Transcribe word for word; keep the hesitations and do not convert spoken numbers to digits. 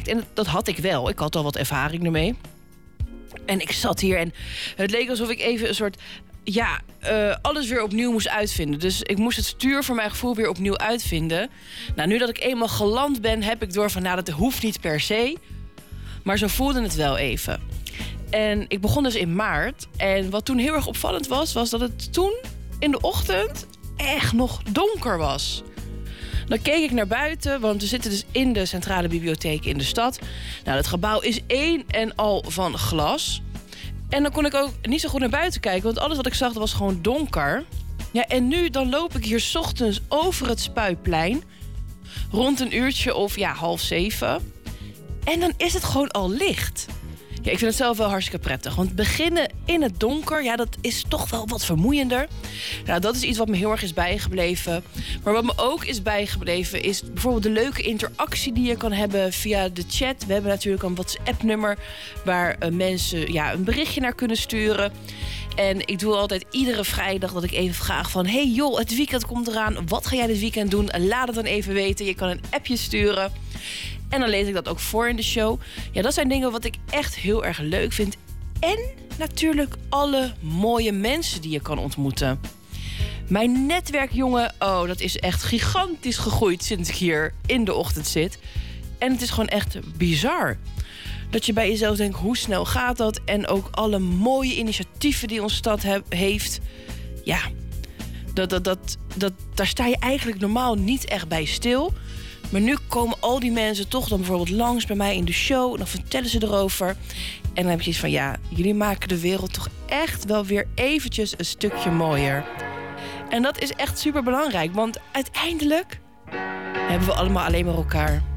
meegemaakt. En dat had ik wel. Ik had al wat ervaring ermee. En ik zat hier en het leek alsof ik even een soort... ja, uh, alles weer opnieuw moest uitvinden. Dus ik moest het stuur voor mijn gevoel weer opnieuw uitvinden. Nou, nu dat ik eenmaal geland ben, heb ik door van... nou, dat hoeft niet per se. Maar zo voelde het wel even. En ik begon dus in maart. En wat toen heel erg opvallend was... was dat het toen in de ochtend echt nog donker was. Dan keek ik naar buiten, want we zitten dus in de centrale bibliotheek in de stad. Nou, het gebouw is één en al van glas. En dan kon ik ook niet zo goed naar buiten kijken, want alles wat ik zag was gewoon donker. Ja, en nu dan loop ik hier 's ochtends over het Spuiplein. Rond een uurtje of ja, half zeven. En dan is het gewoon al licht. Ja, ik vind het zelf wel hartstikke prettig. Want beginnen in het donker, ja, dat is toch wel wat vermoeiender. Nou, dat is iets wat me heel erg is bijgebleven. Maar wat me ook is bijgebleven is bijvoorbeeld de leuke interactie die je kan hebben via de chat. We hebben natuurlijk een WhatsApp-nummer waar uh, mensen ja, een berichtje naar kunnen sturen. En ik doe altijd iedere vrijdag dat ik even vraag van... hey joh, het weekend komt eraan. Wat ga jij dit weekend doen? Laat het dan even weten. Je kan een appje sturen. En dan lees ik dat ook voor in de show. Ja, dat zijn dingen wat ik echt heel erg leuk vind. En natuurlijk alle mooie mensen die je kan ontmoeten. Mijn netwerk, jongen, oh, dat is echt gigantisch gegroeid sinds ik hier in de ochtend zit. En het is gewoon echt bizar. Dat je bij jezelf denkt, hoe snel gaat dat? En ook alle mooie initiatieven die onze stad he- heeft. Ja, dat, dat, dat, dat, daar sta je eigenlijk normaal niet echt bij stil. Maar nu komen al die mensen toch dan bijvoorbeeld langs bij mij in de show. En dan vertellen ze erover. En dan heb je iets van, ja, jullie maken de wereld toch echt wel weer eventjes een stukje mooier. En dat is echt super belangrijk. Want uiteindelijk hebben we allemaal alleen maar elkaar.